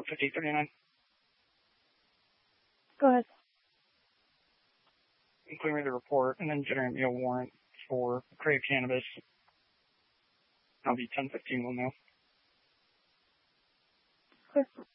5839. Go ahead. Including the report, and then generate me a warrant for Crave Cannabis. I'll be 1015 will know. Okay.